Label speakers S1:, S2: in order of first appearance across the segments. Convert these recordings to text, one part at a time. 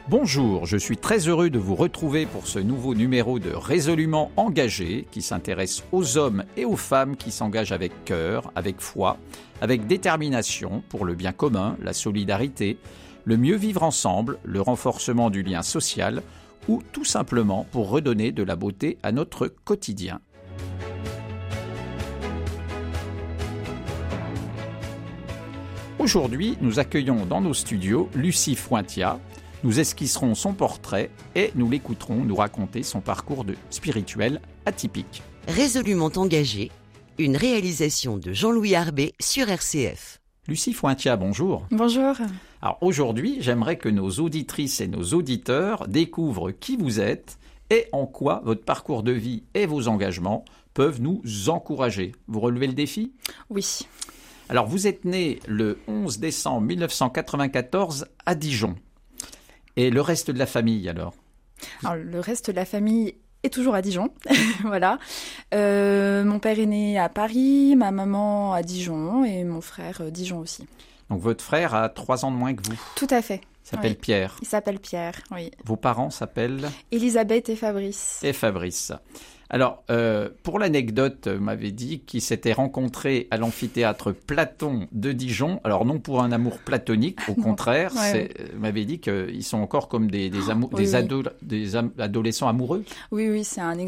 S1: Bonjour, je suis très heureux de vous retrouver pour ce nouveau numéro de Résolument engagé qui s'intéresse aux hommes et aux femmes qui s'engagent avec cœur, avec foi, avec détermination pour le bien commun, la solidarité, le mieux vivre ensemble, le renforcement du lien social ou tout simplement pour redonner de la beauté à notre quotidien. Aujourd'hui, nous accueillons dans nos studios Lucie Fointia. Nous esquisserons son portrait et nous l'écouterons nous raconter son parcours de spirituel atypique.
S2: Résolument engagé, une réalisation de Jean-Louis Arbet sur RCF.
S1: Lucie Fointia, bonjour.
S3: Bonjour.
S1: Alors aujourd'hui, j'aimerais que nos auditrices et nos auditeurs découvrent qui vous êtes et en quoi votre parcours de vie et vos engagements peuvent nous encourager. Vous relevez le défi ?
S3: Oui.
S1: Alors vous êtes né le 11 décembre 1994 à Dijon. Et le reste de la famille, alors
S3: le reste de la famille est toujours à Dijon, voilà. Mon père est né à Paris, ma maman à Dijon et mon frère Dijon aussi.
S1: Donc votre frère a 3 ans de moins que vous.
S3: Tout à fait.
S1: Il s'appelle Pierre.
S3: Il s'appelle Pierre, oui.
S1: Vos parents s'appellent
S3: Elisabeth et Fabrice.
S1: Et Fabrice. Alors, pour l'anecdote, vous m'avez dit qu'ils s'étaient rencontrés à l'amphithéâtre Platon de Dijon. Alors, non pour un amour platonique, au contraire. Vous m'avez dit qu'ils sont encore comme des adolescents amoureux.
S3: Oui, c'est un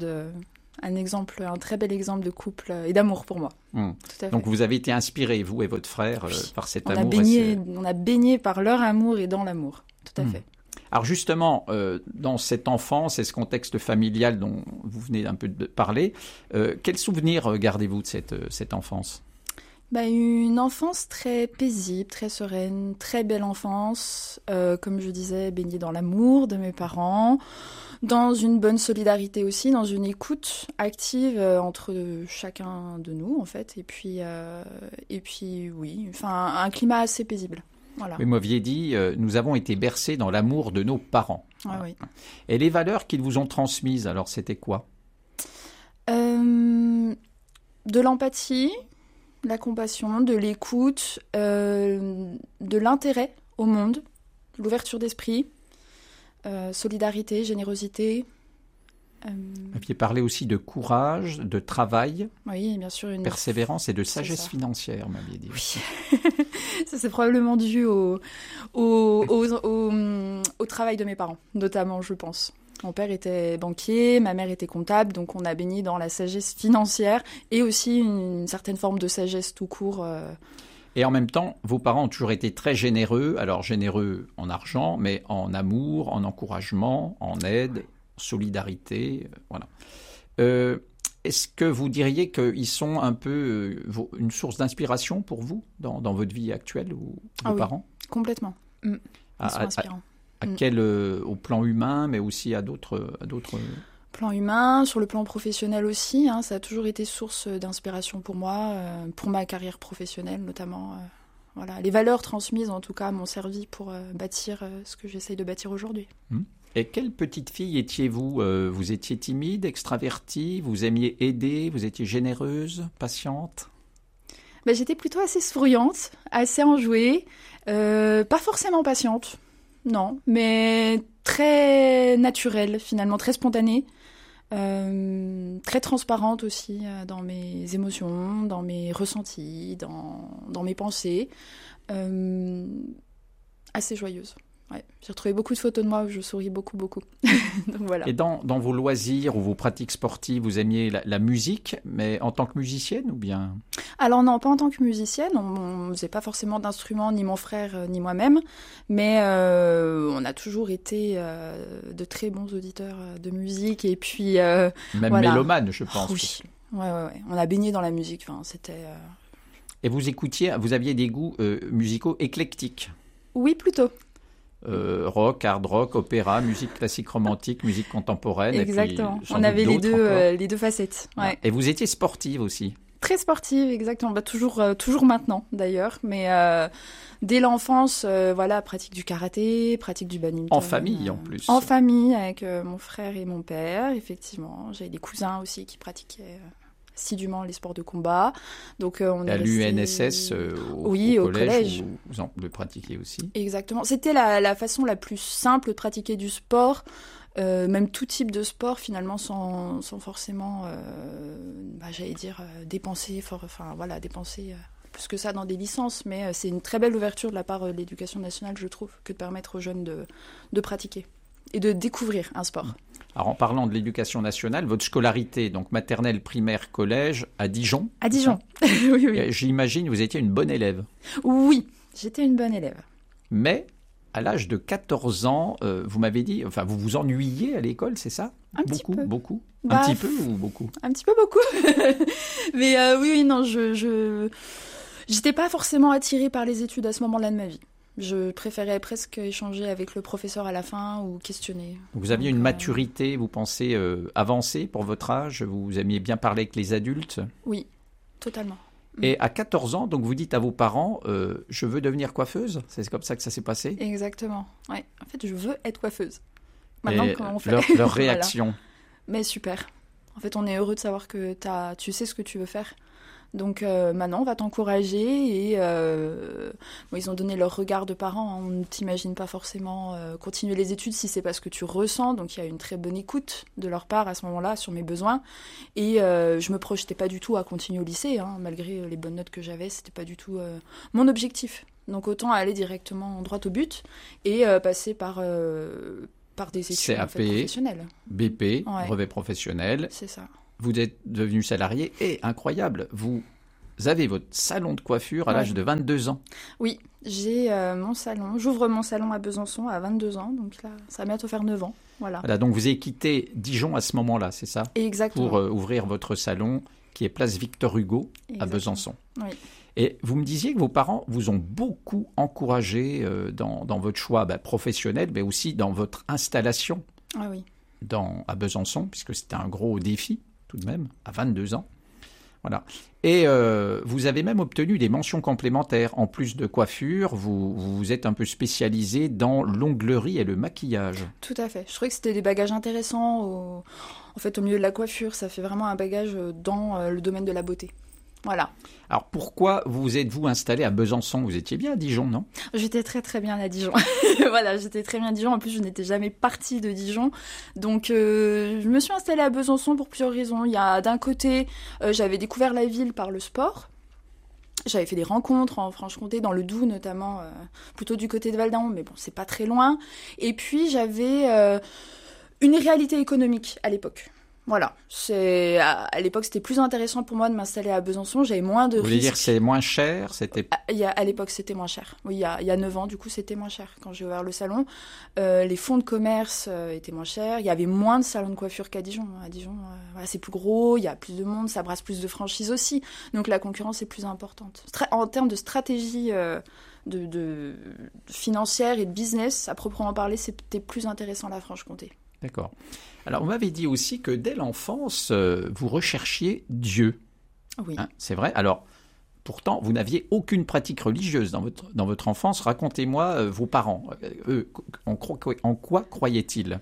S3: très bel exemple de couple et d'amour pour moi. Tout à fait.
S1: Donc, vous avez été inspirés, vous et votre frère, par cet amour.
S3: On a baigné par leur amour et dans l'amour. Tout à fait.
S1: Alors justement, dans cette enfance et ce contexte familial dont vous venez un peu de parler, quels souvenirs gardez-vous de cette enfance ?
S3: Une enfance très paisible, très sereine, très belle enfance. Comme je disais, baignée dans l'amour de mes parents, dans une bonne solidarité aussi, dans une écoute active entre chacun de nous en fait. Et puis oui, un climat assez paisible. Voilà.
S1: Vous m'aviez dit, nous avons été bercés dans l'amour de nos parents.
S3: Ah, oui.
S1: Et les valeurs qu'ils vous ont transmises, alors c'était quoi ?
S3: De l'empathie, de la compassion, de l'écoute, de l'intérêt au monde, l'ouverture d'esprit, solidarité, générosité.
S1: Vous aviez parlé aussi de courage, de travail,
S3: oui, bien sûr,
S1: persévérance et de sagesse financière, vous m'aviez dit.
S3: Oui. Ça, c'est probablement dû au travail de mes parents, notamment, je pense. Mon père était banquier, ma mère était comptable, donc on a baigné dans la sagesse financière et aussi une certaine forme de sagesse tout court.
S1: Et en même temps, vos parents ont toujours été très généreux, alors généreux en argent, mais en amour, en encouragement, en aide, solidarité, voilà. Est-ce que vous diriez qu'ils sont un peu une source d'inspiration pour vous dans votre vie actuelle ou vos parents ?
S3: Complètement. Ils sont inspirants.
S1: Au plan humain, mais aussi à d'autres...
S3: Plan humain, sur le plan professionnel aussi, ça a toujours été source d'inspiration pour moi, pour ma carrière professionnelle notamment. Voilà. Les valeurs transmises, en tout cas, m'ont servi pour bâtir ce que j'essaye de bâtir aujourd'hui.
S1: Et quelle petite fille étiez-vous ? Vous étiez timide, extravertie, vous aimiez aider, vous étiez généreuse, patiente ?
S3: J'étais plutôt assez souriante, assez enjouée, pas forcément patiente, non, mais très naturelle finalement, très spontanée, très transparente aussi dans mes émotions, dans mes ressentis, dans mes pensées, assez joyeuse. Ouais, j'ai retrouvé beaucoup de photos de moi où je souris beaucoup. Donc voilà.
S1: Et dans vos loisirs ou vos pratiques sportives, vous aimiez la musique, mais en tant que musicienne ou bien ?
S3: Alors non, pas en tant que musicienne. On ne faisait pas forcément d'instruments, ni mon frère, ni moi-même. Mais on a toujours été de très bons auditeurs de musique. Et puis,
S1: même
S3: voilà.
S1: mélomane, je pense.
S3: Oui, ouais. On a baigné dans la musique. Enfin, c'était...
S1: Et vous aviez des goûts musicaux éclectiques ?
S3: Oui, plutôt.
S1: Rock, hard rock, opéra, musique classique romantique, musique contemporaine.
S3: Exactement.
S1: Et puis,
S3: on avait les deux facettes. Ouais.
S1: Et vous étiez sportive aussi ?
S3: Très sportive, exactement. Toujours maintenant d'ailleurs. Mais dès l'enfance, pratique du karaté, pratique du badminton.
S1: En famille en plus.
S3: En famille avec mon frère et mon père, effectivement. J'avais des cousins aussi qui pratiquaient assidûment les sports de combat. Donc, on est
S1: à
S3: resté...
S1: l'UNSS au collège, vous en le pratiquiez aussi.
S3: Exactement. C'était la façon la plus simple de pratiquer du sport, même tout type de sport finalement, sans forcément, j'allais dire, dépenser plus que ça dans des licences. Mais c'est une très belle ouverture de la part de l'Éducation nationale, je trouve, que de permettre aux jeunes de pratiquer et de découvrir un sport.
S1: Alors, en parlant de l'Éducation nationale, votre scolarité, donc maternelle, primaire, collège, à Dijon.
S3: À Dijon, oui.
S1: J'imagine vous étiez une bonne élève.
S3: Oui, j'étais une bonne élève.
S1: Mais, à l'âge de 14 ans, vous m'avez dit, enfin, vous vous ennuyiez à l'école, c'est ça?
S3: Un petit peu.
S1: Beaucoup. Un petit peu ou beaucoup?
S3: Un petit peu beaucoup. Mais oui, non, j'étais pas forcément attirée par les études à ce moment-là de ma vie. Je préférais presque échanger avec le professeur à la fin ou questionner.
S1: Vous aviez une maturité, vous pensez, avancée pour votre âge? Vous aimiez bien parler avec les adultes?
S3: Oui, totalement.
S1: Et à 14 ans, donc vous dites à vos parents, je veux devenir coiffeuse? C'est comme ça que ça s'est passé?
S3: Exactement. Ouais. En fait, je veux être coiffeuse. Maintenant, comment on fait?
S1: Leur réaction?
S3: Voilà. Mais super. En fait, on est heureux de savoir que tu sais ce que tu veux faire. Donc maintenant, on va t'encourager et ils ont donné leur regard de parents. Hein. On ne t'imagine pas forcément continuer les études si c'est pas ce que tu ressens. Donc il y a une très bonne écoute de leur part à ce moment-là sur mes besoins. Et je me projetais pas du tout à continuer au lycée, hein, malgré les bonnes notes que j'avais. C'était pas du tout mon objectif. Donc autant aller directement droit au but et passer par des études
S1: CAP,
S3: professionnelles.
S1: BP, brevet professionnel.
S3: C'est ça.
S1: Vous êtes devenu salarié et, incroyable, vous avez votre salon de coiffure à l'âge de 22 ans.
S3: Oui, j'ai mon salon. J'ouvre mon salon à Besançon à 22 ans, donc là, ça va bientôt faire 9 ans. Voilà,
S1: donc vous avez quitté Dijon à ce moment-là, c'est ça?
S3: Exactement.
S1: Pour ouvrir votre salon qui est place Victor Hugo. Exactement. À Besançon.
S3: Oui.
S1: Et vous me disiez que vos parents vous ont beaucoup encouragé dans votre choix professionnel, mais aussi dans votre installation à Besançon, puisque c'était un gros défi. Tout de même, à 22 ans. Voilà. Et vous avez même obtenu des mentions complémentaires. En plus de coiffure, vous êtes un peu spécialisé dans l'onglerie et le maquillage.
S3: Tout à fait. Je trouvais que c'était des bagages intéressants au milieu de la coiffure. Ça fait vraiment un bagage dans le domaine de la beauté. Voilà.
S1: Alors pourquoi vous êtes-vous installé à Besançon? Vous étiez bien à Dijon, non?
S3: J'étais très très bien à Dijon. Voilà, j'étais très bien à Dijon. En plus, je n'étais jamais partie de Dijon. Donc, je me suis installée à Besançon pour plusieurs raisons. Il y a d'un côté, j'avais découvert la ville par le sport. J'avais fait des rencontres en Franche-Comté, dans le Doubs notamment, plutôt du côté de Val-d'Aon, mais bon, c'est pas très loin. Et puis, j'avais une réalité économique à l'époque. Voilà, à l'époque c'était plus intéressant pour moi de m'installer à Besançon, j'avais moins de risques.
S1: Vous voulez dire que c'est moins cher?
S3: À l'époque c'était moins cher, oui, il y a 9 ans du coup c'était moins cher quand j'ai ouvert le salon. Les fonds de commerce étaient moins chers, il y avait moins de salons de coiffure qu'à Dijon. À Dijon c'est plus gros, il y a plus de monde, ça brasse plus de franchises aussi, donc la concurrence est plus importante. En termes de stratégie de financière et de business, à proprement parler, c'était plus intéressant la Franche-Comté.
S1: D'accord. Alors, vous m'avez dit aussi que dès l'enfance, vous recherchiez Dieu.
S3: Oui.
S1: Hein, c'est vrai. Alors, pourtant, vous n'aviez aucune pratique religieuse dans votre enfance. Racontez-moi vos parents. Eux, en quoi croyaient-ils?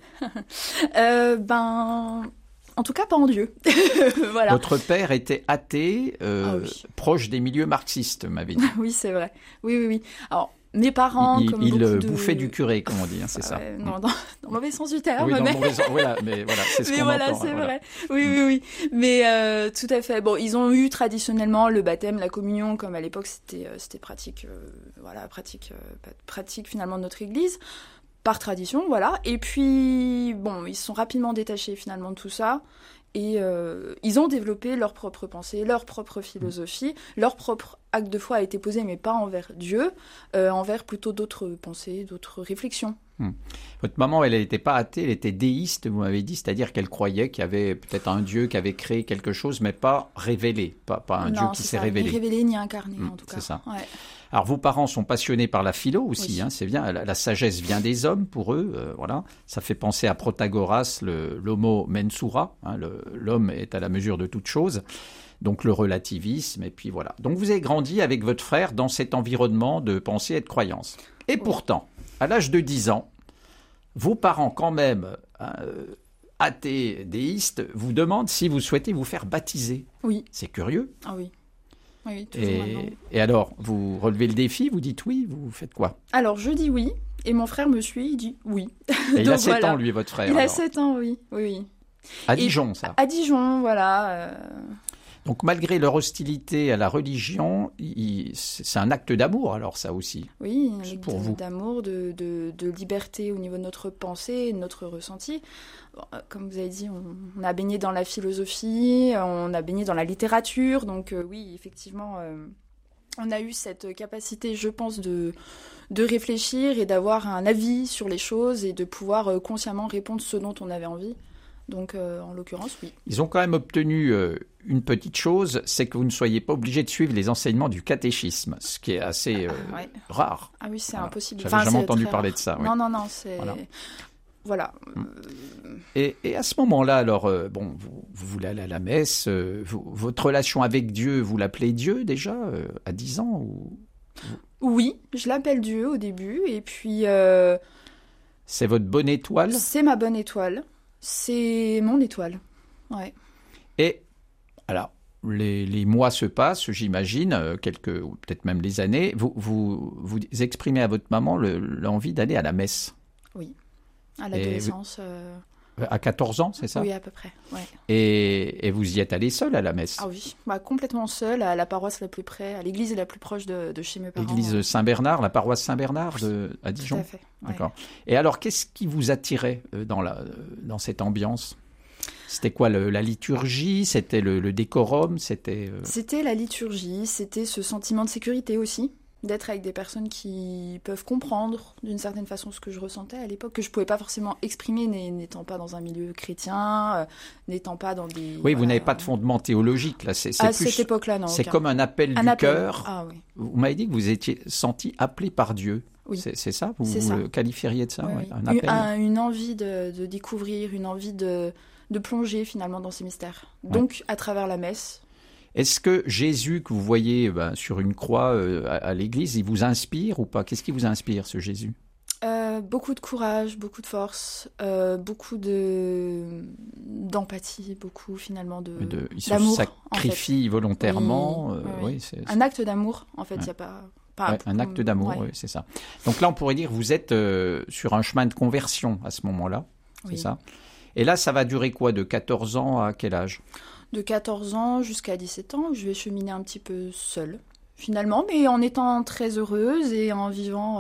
S3: En tout cas, pas en Dieu. Voilà.
S1: Votre père était athée, proche des milieux marxistes, m'avait dit.
S3: Oui, c'est vrai. Oui. Alors, mes parents,
S1: il bouffait du curé, comme on dit, hein, c'est ça.
S3: Non, dans le mauvais sens du terme.
S1: Oui, dans le mauvais sens. Voilà, mais voilà, c'est ce qu'on entend.
S3: C'est vrai. Oui. Mais tout à fait. Bon, ils ont eu traditionnellement le baptême, la communion, comme à l'époque c'était pratique. Pratique finalement de notre Église. Par tradition, voilà. Et puis, bon, ils se sont rapidement détachés finalement de tout ça. Et ils ont développé leur propre pensée, leur propre philosophie, leur propre acte de foi a été posé, mais pas envers Dieu, envers plutôt d'autres pensées, d'autres réflexions.
S1: Votre maman, elle n'était pas athée, elle était déiste, vous m'avez dit, c'est-à-dire qu'elle croyait qu'il y avait peut-être un Dieu qui avait créé quelque chose, mais pas révélé, pas un Dieu qui s'est révélé.
S3: Ni révélé, ni incarné, en tout cas.
S1: C'est ça.
S3: Ouais.
S1: Alors, vos parents sont passionnés par la philo aussi,
S3: oui.
S1: Hein, c'est bien, la sagesse vient des hommes pour eux, voilà. Ça fait penser à Protagoras, l'homo mensura, hein, l'homme est à la mesure de toute chose. Donc le relativisme, et puis voilà. Donc vous avez grandi avec votre frère dans cet environnement de pensée et de croyance. Et pourtant, à l'âge de 10 ans, vos parents quand même athée, déiste, vous demande si vous souhaitez vous faire baptiser.
S3: Oui.
S1: C'est curieux.
S3: Ah oui. Oui, toujours maintenant.
S1: Et alors, vous relevez le défi, vous dites oui, vous faites quoi?
S3: Alors, je dis oui, et mon frère me suit, il dit oui.
S1: Et il a
S3: Donc,
S1: 7
S3: voilà.
S1: ans, lui, votre frère.
S3: Il a
S1: alors.
S3: 7 ans, oui. Oui.
S1: À Dijon, ça.
S3: À Dijon, voilà.
S1: Donc, malgré leur hostilité à la religion, c'est un acte d'amour, alors ça aussi.
S3: Oui, un
S1: C'est
S3: acte
S1: pour vous.
S3: d'amour, de liberté au niveau de notre pensée, de notre ressenti. Bon, comme vous avez dit, on a baigné dans la philosophie, on a baigné dans la littérature, donc oui, effectivement, on a eu cette capacité, je pense, de réfléchir et d'avoir un avis sur les choses et de pouvoir consciemment répondre ce dont on avait envie. Donc, en l'occurrence, oui.
S1: Ils ont quand même obtenu une petite chose, c'est que vous ne soyez pas obligé de suivre les enseignements du catéchisme, ce qui est assez
S3: Ouais.
S1: rare.
S3: Ah oui, c'est
S1: Voilà.
S3: impossible.
S1: J'avais jamais
S3: c'est
S1: entendu
S3: très
S1: parler
S3: rare.
S1: de ça. Oui.
S3: Non, c'est...
S1: Voilà.
S3: Voilà.
S1: Et à ce moment-là, alors, bon, vous voulez aller à la messe, votre relation avec Dieu, vous l'appelez Dieu déjà, à 10 ans ou...
S3: Oui, je l'appelle Dieu au début, et puis
S1: C'est votre bonne étoile?
S3: c'est ma bonne étoile. C'est mon étoile. Ouais.
S1: Et, alors, les mois se passent, j'imagine, ou peut-être même les années. Vous exprimez à votre maman l'envie d'aller à la messe.
S3: Oui. À l'adolescence.
S1: À 14 ans, c'est ça?
S3: Oui, à peu près. Ouais.
S1: Et vous y êtes allé seul à la messe?
S3: Ah oui, complètement seule, à la paroisse la plus près, à l'église la plus proche de chez mes parents.
S1: L'église Saint-Bernard, la paroisse Saint-Bernard à Dijon?
S3: Tout à fait. Ouais.
S1: D'accord. Et alors, qu'est-ce qui vous attirait dans cette ambiance? C'était quoi, la liturgie? C'était le décorum? C'était
S3: la liturgie, c'était ce sentiment de sécurité aussi, d'être avec des personnes qui peuvent comprendre d'une certaine façon ce que je ressentais à l'époque, que je ne pouvais pas forcément exprimer n'étant pas dans un milieu chrétien, n'étant pas dans des...
S1: Oui, vous n'avez pas de fondement théologique, là. C'est
S3: à
S1: plus,
S3: cette époque-là, non.
S1: c'est
S3: aucun.
S1: comme un appel
S3: Un
S1: du
S3: appel.
S1: cœur.
S3: Ah oui.
S1: Vous m'avez dit que vous étiez senti appelé par Dieu.
S3: Oui.
S1: C'est ça? Vous
S3: C'est ça.
S1: le qualifieriez de ça?
S3: Oui,
S1: Ouais,
S3: oui.
S1: un appel.
S3: Une envie de découvrir, une envie de plonger finalement dans ces mystères. Donc, à travers la messe.
S1: Est-ce que Jésus que vous voyez sur une croix à l'église, il vous inspire ou pas? Qu'est-ce qui vous inspire, ce Jésus?
S3: Beaucoup de courage, beaucoup de force, beaucoup d'empathie, beaucoup finalement
S1: Il se
S3: d'amour,
S1: sacrifie volontairement.
S3: Oui.
S1: Oui, c'est
S3: un acte d'amour, en fait, il n'y a pas...
S1: un acte d'amour,
S3: ouais.
S1: oui, c'est ça. Donc là, on pourrait dire que vous êtes sur un chemin de conversion à ce moment-là, c'est
S3: Oui.
S1: ça? Et là, ça va durer quoi, de 14 ans à quel âge?
S3: De 14 ans jusqu'à 17 ans, je vais cheminer un petit peu seule, finalement, mais en étant très heureuse et en vivant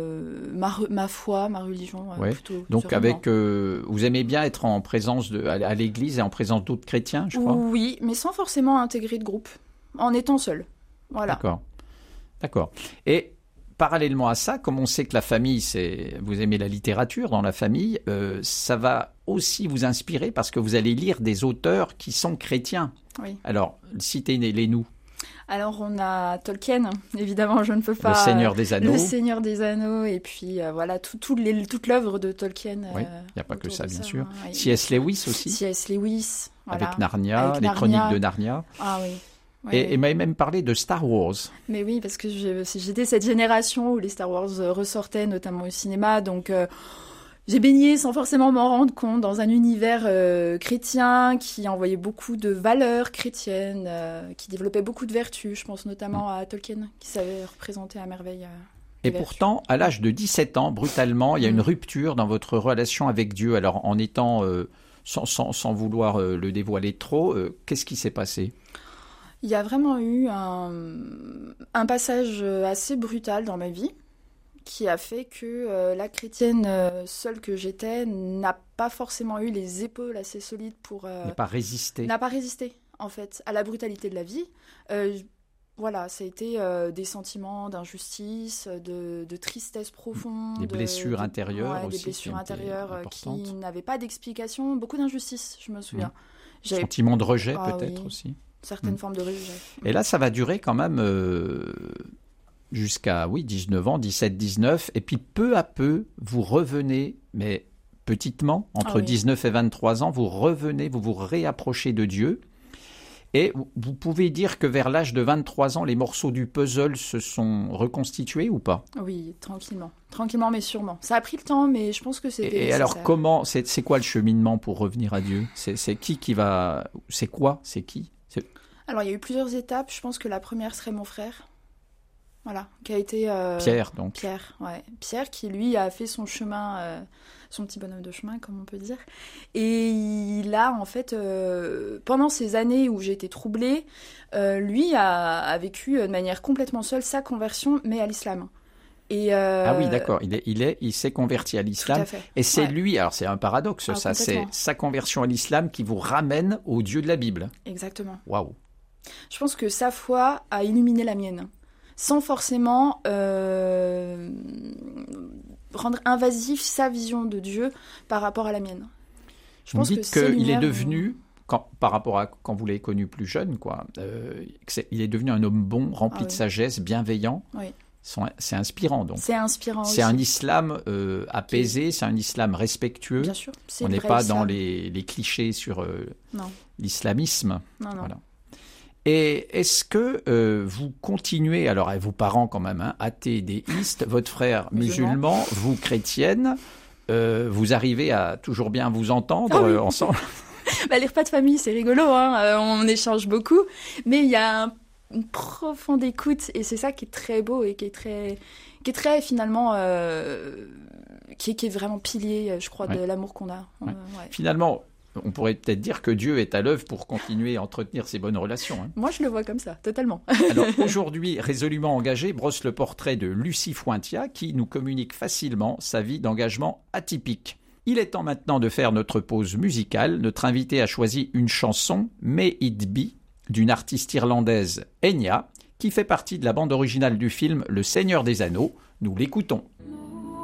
S3: ma foi, ma religion
S1: Ouais.
S3: plutôt
S1: Donc
S3: sereinement.
S1: vous aimez bien être en présence à l'église et en présence d'autres chrétiens, je crois?
S3: Oui, mais sans forcément intégrer de groupe, en étant seule. Voilà.
S1: D'accord. Et parallèlement à ça, comme on sait que la famille, vous aimez la littérature dans la famille, ça va aussi vous inspirer parce que vous allez lire des auteurs qui sont chrétiens.
S3: Oui.
S1: Alors, citez-les-nous.
S3: Alors on a Tolkien, évidemment, je ne peux pas...
S1: Le Seigneur des Anneaux.
S3: Le Seigneur des Anneaux, et puis voilà, toute l'œuvre de Tolkien.
S1: Oui, il n'y a pas que
S3: autour
S1: ça,
S3: de
S1: bien sûr.
S3: Oui.
S1: C.S. Lewis aussi,
S3: C.S. Lewis, voilà.
S1: avec Narnia,
S3: Avec
S1: les
S3: Narnia.
S1: Chroniques de Narnia.
S3: Ah oui.
S1: Et m'avait même parlé de Star Wars.
S3: Mais oui, parce que j'étais cette génération où les Star Wars ressortaient, notamment au cinéma, donc j'ai baigné sans forcément m'en rendre compte dans un univers chrétien qui envoyait beaucoup de valeurs chrétiennes, qui développait beaucoup de vertus. Je pense notamment à Tolkien, qui savait représenter à merveille
S1: Et
S3: les vertus.
S1: pourtant, à l'âge de 17 ans, brutalement, il y a une rupture dans votre relation avec Dieu. Alors, en étant, sans vouloir le dévoiler trop, qu'est-ce qui s'est passé?
S3: Il y a vraiment eu un passage assez brutal dans ma vie qui a fait que la chrétienne seule que j'étais n'a pas forcément eu les épaules assez solides pour...
S1: Ne pas résister.
S3: N'a pas résisté, en fait, à la brutalité de la vie. Voilà, ça a été des sentiments d'injustice, de tristesse profonde.
S1: Des blessures intérieures aussi.
S3: Des blessures intérieures qui
S1: importantes.
S3: n'avaient pas d'explication. Beaucoup d'injustice, je me souviens. J'avais
S1: Sentiment de rejet
S3: Ah
S1: peut-être
S3: oui.
S1: aussi.
S3: certaines formes de rejet.
S1: Et là, ça va durer quand même jusqu'à 19 ans, 17, 19. Et puis peu à peu, vous revenez, mais petitement, entre 19 et 23 ans, vous revenez, vous vous réapprochez de Dieu. Et vous pouvez dire que vers l'âge de 23 ans, les morceaux du puzzle se sont reconstitués ou pas?
S3: Oui, tranquillement. Tranquillement, mais sûrement. Ça a pris le temps, mais je pense que c'était
S1: Et
S3: nécessaire.
S1: alors, c'est quoi le cheminement pour revenir à Dieu? C'est qui va... C'est quoi? C'est qui?
S3: Alors, il y a eu plusieurs étapes. Je pense que la première serait mon frère. Voilà, qui a été...
S1: Pierre, donc.
S3: Pierre, ouais. Pierre qui, lui, a fait son chemin, son petit bonhomme de chemin, comme on peut dire. Et il a, en fait, pendant ces années où j'ai été troublée, lui a vécu de manière complètement seule sa conversion, mais à l'islam. Et
S1: Ah oui, d'accord. Il s'est converti à l'islam.
S3: Tout à fait.
S1: Et c'est
S3: Ouais.
S1: lui, alors c'est un paradoxe, ça, c'est
S3: Complètement.
S1: sa conversion à l'islam qui vous ramène au Dieu de la Bible.
S3: Exactement.
S1: Waouh.
S3: Je pense que sa foi a illuminé la mienne, sans forcément rendre invasif sa vision de Dieu par rapport à la mienne.
S1: Vous me dites qu'il est
S3: lumières
S1: devenu, par rapport à quand vous l'avez connu plus jeune, il est devenu un homme bon, rempli
S3: Ah
S1: de
S3: oui.
S1: sagesse, bienveillant.
S3: Oui.
S1: C'est inspirant, donc.
S3: C'est inspirant aussi.
S1: C'est un islam apaisé, c'est un islam respectueux.
S3: Bien sûr. C'est
S1: On
S3: le
S1: n'est
S3: vrai
S1: pas
S3: islam.
S1: dans les clichés sur
S3: Non,
S1: l'islamisme.
S3: non, non.
S1: Voilà. Et est-ce que vous continuez, alors vos parents quand même, hein, athées, déistes, votre frère musulman, vous chrétienne, vous arrivez à toujours bien vous entendre
S3: Ah oui.
S1: ensemble?
S3: Bah, les repas de famille, c'est rigolo, hein. On échange beaucoup, mais il y a une profonde écoute, et c'est ça qui est très beau et qui est très finalement, qui est vraiment pilier, je crois,
S1: Ouais.
S3: de l'amour qu'on a.
S1: Ouais.
S3: Ouais.
S1: Finalement, on pourrait peut-être dire que Dieu est à l'œuvre pour continuer à entretenir ces bonnes relations. Hein.
S3: Moi, je le vois comme ça, totalement.
S1: Alors aujourd'hui, Résolument engagé brosse le portrait de Lucie Fuentia qui nous communique facilement sa vie d'engagement atypique. Il est temps maintenant de faire notre pause musicale. Notre invité a choisi une chanson, May It Be, d'une artiste irlandaise, Enya, qui fait partie de la bande originale du film Le Seigneur des Anneaux. Nous l'écoutons.